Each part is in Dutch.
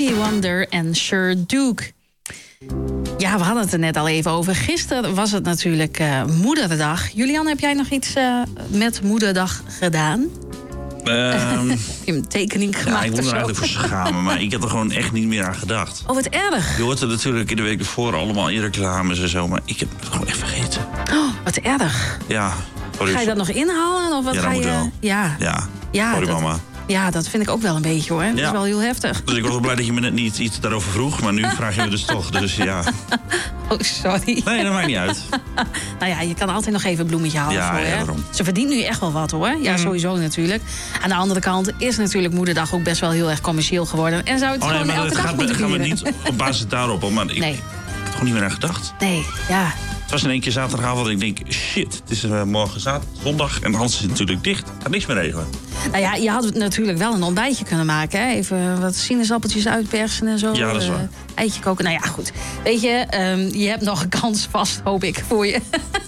Stevie Wonder en Sir Duke. Ja, we hadden het er net al even over. Gisteren was het natuurlijk Moederdag. Julian, heb jij nog iets met Moederdag gedaan? Heb je een tekening gemaakt? Ja, ik moet er eigenlijk voor schamen, maar ik heb er gewoon echt niet meer aan gedacht. Oh, wat erg. Je hoort er natuurlijk in de week ervoor allemaal in reclames en zo, maar ik heb het gewoon echt vergeten. Oh, wat erg. Ja. Ga je dat nog inhalen? Of wat dat ga moet je... wel. Ja, sorry, mama. Ja, dat vind ik ook wel een beetje, hoor. Dat is wel heel heftig. Dus ik was wel blij dat je me net niet iets daarover vroeg, maar nu vraag je me dus toch. Dus ja. Oh, sorry. Nee, dat maakt niet uit. Nou ja, je kan altijd nog even een bloemetje halen voor, hè? Daarom. Ze verdient nu echt wel wat, hoor. Ja, sowieso natuurlijk. Aan de andere kant is natuurlijk Moederdag ook best wel heel erg commercieel geworden. En zou het gewoon elke dag moeten gaan we duren. niet op basis daarop, maar ik heb er gewoon niet meer aan gedacht. Nee, ja. Het was in één keer zaterdagavond en ik denk, shit, het is morgen zondag en Hans is natuurlijk dicht. Ik ga niks meer regelen. Nou ja, je had natuurlijk wel een ontbijtje kunnen maken. Hè? Even wat sinaasappeltjes uitpersen en zo. Ja, dat is waar. Eitje koken. Nou ja, goed. Weet je, je hebt nog een kans vast, hoop ik, voor je.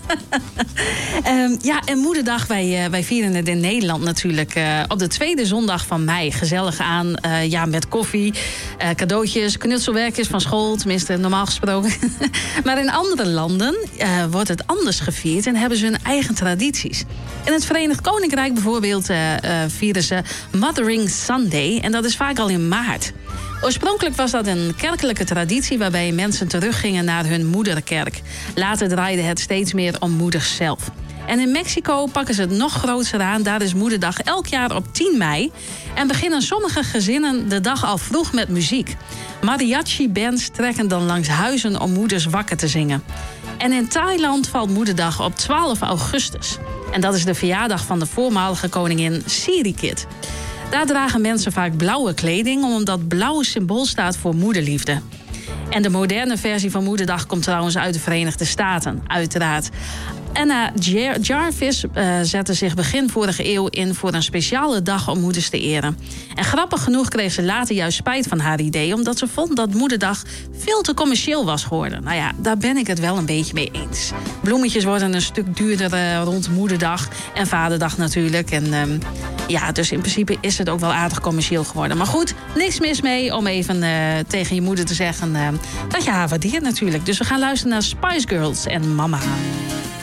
Ja, en Moederdag, wij vieren het in Nederland natuurlijk op de tweede zondag van mei. Gezellig aan, met koffie, cadeautjes, knutselwerkjes van school. Tenminste, normaal gesproken. Maar in andere landen wordt het anders gevierd en hebben ze hun eigen tradities. In het Verenigd Koninkrijk bijvoorbeeld vieren ze Mothering Sunday. En dat is vaak al in maart. Oorspronkelijk was dat een kerkelijke traditie waarbij mensen teruggingen naar hun moederkerk. Later draaide het steeds meer om moeders zelf. En in Mexico pakken ze het nog groter aan. Daar is Moederdag elk jaar op 10 mei. En beginnen sommige gezinnen de dag al vroeg met muziek. Mariachi-bands trekken dan langs huizen om moeders wakker te zingen. En in Thailand valt Moederdag op 12 augustus. En dat is de verjaardag van de voormalige koningin Sirikit. Daar dragen mensen vaak blauwe kleding, omdat blauw symbool staat voor moederliefde. En de moderne versie van Moederdag komt trouwens uit de Verenigde Staten, uiteraard. Anna Jarvis zette zich begin vorige eeuw in voor een speciale dag om moeders te eren. En grappig genoeg kreeg ze later juist spijt van haar idee, omdat ze vond dat Moederdag veel te commercieel was geworden. Nou ja, daar ben ik het wel een beetje mee eens. Bloemetjes worden een stuk duurder rond Moederdag en Vaderdag natuurlijk. En dus in principe is het ook wel aardig commercieel geworden. Maar goed, niks mis mee om even tegen je moeder te zeggen dat je haar waardeert natuurlijk. Dus we gaan luisteren naar Spice Girls en Mama.